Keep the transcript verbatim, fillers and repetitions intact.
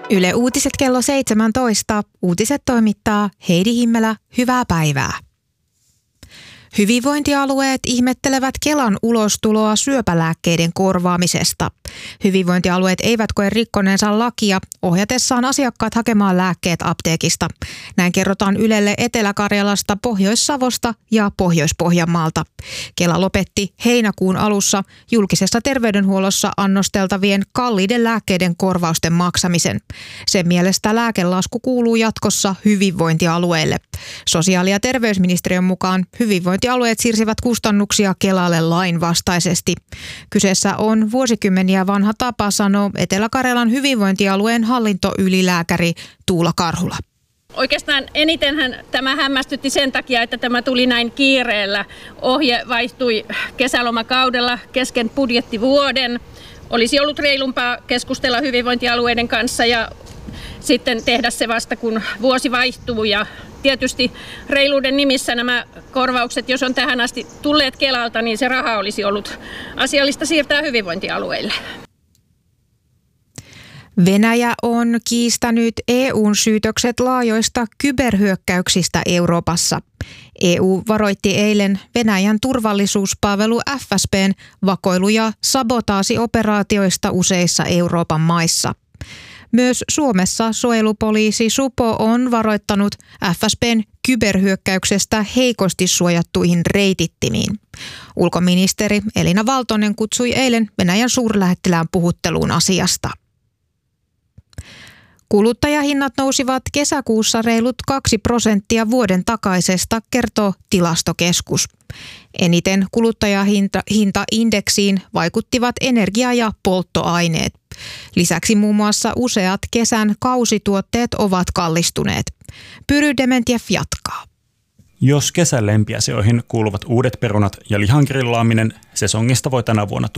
Yle Uutiset kello seitsemäntoista. Uutiset toimittaa Heidi Himmelä. Hyvää päivää. Hyvinvointialueet ihmettelevät Kelan ulostuloa syöpälääkkeiden korvaamisesta. Hyvinvointialueet eivät koe rikkoneensa lakia ohjatessaan asiakkaat hakemaan lääkkeet apteekista. Näin kerrotaan Ylelle Etelä-Karjalasta, Pohjois-Savosta ja Pohjois-Pohjanmaalta. Kela lopetti heinäkuun alussa julkisessa terveydenhuollossa annosteltavien kalliiden lääkkeiden korvausten maksamisen. Sen mielestä lääkelasku kuuluu jatkossa hyvinvointialueille. Sosiaali- ja terveysministeriön mukaan hyvinvointialueet siirsivät kustannuksia Kelalle lainvastaisesti. Kyseessä on vuosikymmeniä vanha tapa, sanoo Etelä-Karjalan hyvinvointialueen hallintoylilääkäri Tuula Karhula. Oikeastaan enitenhän tämä hämmästytti sen takia, että tämä tuli näin kiireellä. Ohje vaihtui kesälomakaudella kesken budjettivuoden. Olisi ollut reilumpaa keskustella hyvinvointialueiden kanssa ja sitten tehdä se vasta, kun vuosi vaihtuu. Ja tietysti reiluuden nimissä nämä korvaukset, jos on tähän asti tulleet Kelalta, niin se raha olisi ollut asiallista siirtää hyvinvointialueille. Venäjä on kiistänyt E U:n syytökset laajoista kyberhyökkäyksistä Euroopassa. E U varoitti eilen Venäjän turvallisuuspalvelu F S B:n vakoilu- ja sabotaasioperaatioista useissa Euroopan maissa. Myös Suomessa suojelupoliisi Supo on varoittanut F S B:n kyberhyökkäyksestä heikosti suojattuihin reitittimiin. Ulkoministeri Elina Valtonen kutsui eilen Venäjän suurlähettilään puhutteluun asiasta. Kuluttajahinnat nousivat kesäkuussa reilut kaksi prosenttia vuoden takaisesta, kertoo Tilastokeskus. Eniten kuluttajahintaindeksiin vaikuttivat energia- ja polttoaineet. Lisäksi muun muassa useat kesän kausituotteet ovat kallistuneet. Pyry Dementjev jatkaa. Jos kesän lempiasioihin kuuluvat uudet perunat ja lihan grillaaminen, sesongista voi tänä vuonna